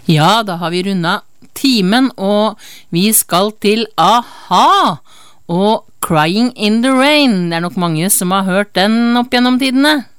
Ja, da har vi rundet timen, og vi skal til A-ha og Crying in the Rain. Det er nok mange som har hørt den opp gjennom tidene.